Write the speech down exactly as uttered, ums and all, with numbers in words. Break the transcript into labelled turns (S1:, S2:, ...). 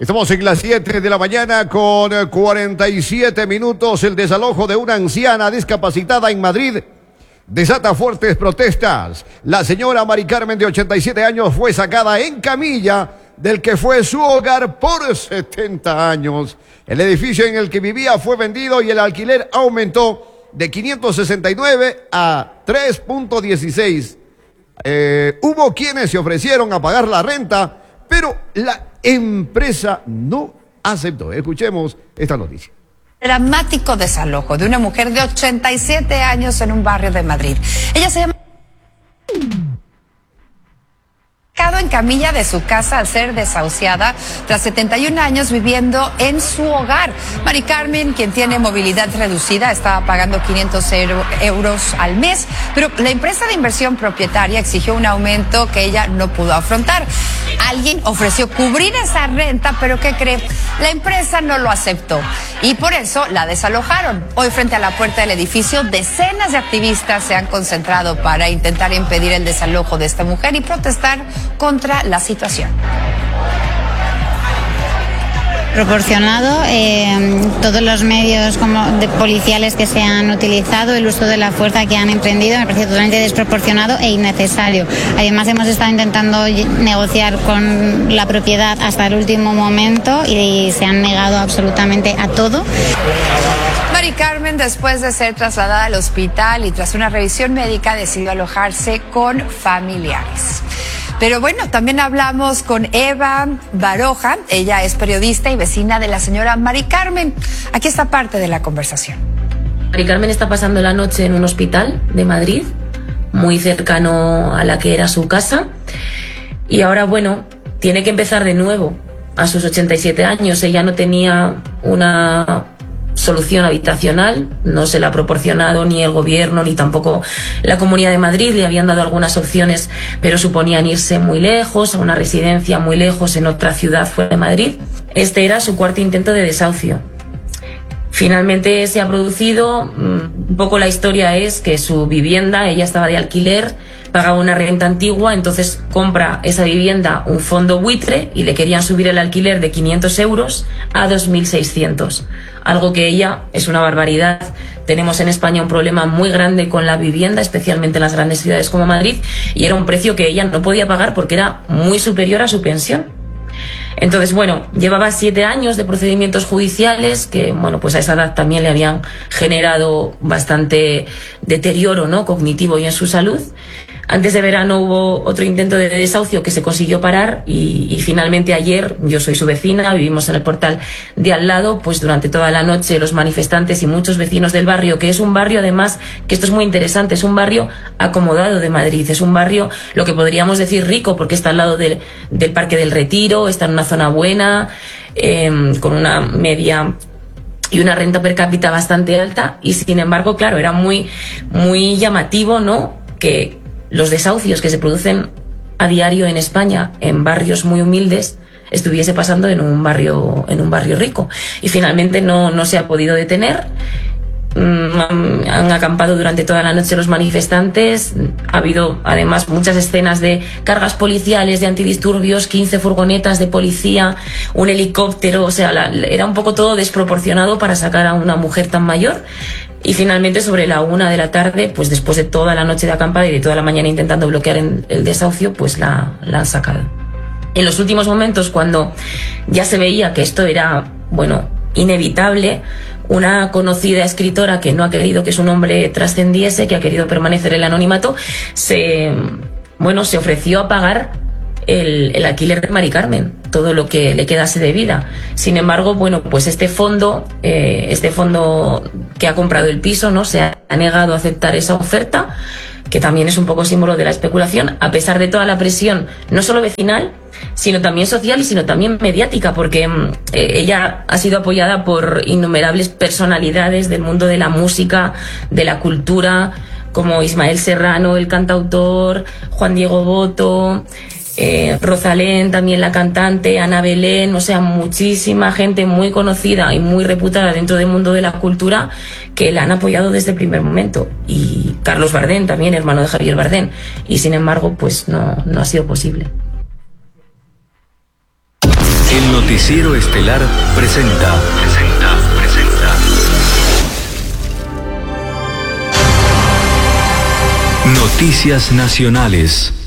S1: Estamos en las siete de la mañana con cuarenta y siete minutos. El desalojo de una anciana discapacitada en Madrid desata fuertes protestas. La señora Mari Carmen, de ochenta y siete años, fue sacada en camilla del que fue su hogar por setenta años. El edificio en el que vivía fue vendido y el alquiler aumentó de quinientos sesenta y nueve a tres punto dieciséis. Eh, hubo quienes se ofrecieron a pagar la renta, pero la empresa no aceptó. Escuchemos esta noticia.
S2: Dramático desalojo de una mujer de ochenta y siete años en un barrio de Madrid. Ella se llama... en camilla de su casa al ser desahuciada tras setenta y un años viviendo en su hogar. Mari Carmen, quien tiene movilidad reducida, estaba pagando quinientos euros al mes, pero la empresa de inversión propietaria exigió un aumento que ella no pudo afrontar. Alguien ofreció cubrir esa renta, pero ¿qué cree? La empresa no lo aceptó y por eso la desalojaron. Hoy, frente a la puerta del edificio, decenas de activistas se han concentrado para intentar impedir el desalojo de esta mujer y protestar contra la situación.
S3: Proporcionado eh, todos los medios como de policiales que se han utilizado, el uso de la fuerza que han emprendido me parece totalmente desproporcionado e innecesario. Además, hemos estado intentando negociar con la propiedad hasta el último momento y se han negado absolutamente a todo.
S2: Mari Carmen, después de ser trasladada al hospital y tras una revisión médica, decidió alojarse con familiares. Pero bueno, también hablamos con Eva Baroja. Ella es periodista y vecina de la señora Mari Carmen. Aquí está parte de la conversación.
S4: Mari Carmen está pasando la noche en un hospital de Madrid, muy cercano a la que era su casa. Y ahora, bueno, tiene que empezar de nuevo a sus ochenta y siete años. Ella no tenía una solución habitacional, no se la ha proporcionado ni el gobierno ni tampoco la Comunidad de Madrid. Le habían dado algunas opciones, pero suponían irse muy lejos, a una residencia muy lejos en otra ciudad fuera de Madrid. Este era su cuarto intento de desahucio. Finalmente se ha producido, un poco la historia es que su vivienda, ella estaba de alquiler, pagaba una renta antigua, entonces compra esa vivienda un fondo buitre y le querían subir el alquiler de quinientos euros a dos mil seiscientos. Algo que ella es una barbaridad. Tenemos en España un problema muy grande con la vivienda, especialmente en las grandes ciudades como Madrid, y era un precio que ella no podía pagar porque era muy superior a su pensión. Entonces, bueno, llevaba siete años de procedimientos judiciales que, bueno, pues a esa edad también le habían generado bastante deterioro, ¿no?, cognitivo y en su salud. Antes de verano hubo otro intento de desahucio que se consiguió parar y, y finalmente ayer, yo soy su vecina, vivimos en el portal de al lado, pues durante toda la noche los manifestantes y muchos vecinos del barrio, que es un barrio además, que esto es muy interesante, es un barrio acomodado de Madrid, es un barrio, lo que podríamos decir rico, porque está al lado del, del Parque del Retiro, está en una zona buena, eh, con una media y una renta per cápita bastante alta, y sin embargo, claro, era muy, muy llamativo, ¿no?, que los desahucios que se producen a diario en España en barrios muy humildes estuviese pasando en un barrio en un barrio rico, y finalmente no, no se ha podido detener. Han, han acampado durante toda la noche los manifestantes. Ha habido además muchas escenas de cargas policiales, de antidisturbios, quince furgonetas de policía, un helicóptero, o sea, la, era un poco todo desproporcionado para sacar a una mujer tan mayor. Y finalmente, sobre la una de la tarde, pues después de toda la noche de acampada y de toda la mañana intentando bloquear el desahucio, pues la, la han sacado. En los últimos momentos, cuando ya se veía que esto era, bueno, inevitable, una conocida escritora que no ha querido que su nombre trascendiese, que ha querido permanecer en el anonimato, se, bueno, se ofreció a pagar el, el alquiler de Mari Carmen, todo lo que le quedase de vida. Sin embargo, bueno, pues este fondo, eh, este fondo que ha comprado el piso, ¿no?, se ha negado a aceptar esa oferta, que también es un poco símbolo de la especulación, a pesar de toda la presión, no solo vecinal, sino también social y sino también mediática, porque eh, ella ha sido apoyada por innumerables personalidades del mundo de la música, de la cultura, como Ismael Serrano, el cantautor, Juan Diego Boto, eh, Rosalén, también la cantante, Ana Belén, o sea, muchísima gente muy conocida y muy reputada dentro del mundo de la cultura que la han apoyado desde el primer momento. Y Carlos Bardén también, hermano de Javier Bardén, y sin embargo, pues no, no ha sido posible.
S5: El Noticiero Estelar presenta. Presenta, presenta. Noticias Nacionales.